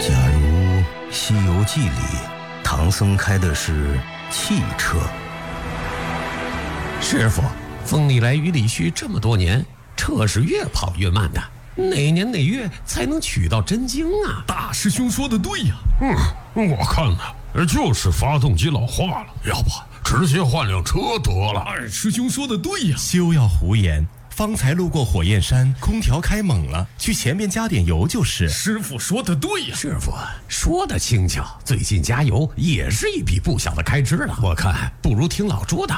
假如《西游记》里唐僧开的是汽车， 师傅，风里来雨里去这么多年，车是越跑越慢的，哪年哪月才能取到真经啊？ 大师兄说的对呀。 我看呢，就是发动机老化了，要不直接换辆车得了。 二师兄说的对呀。 休要胡言，方才路过火焰山，空调开猛了，去前面加点油就是。 师傅说的对呀。 师傅说的轻巧，最近加油也是一笔不小的开支了。我看不如听老朱的。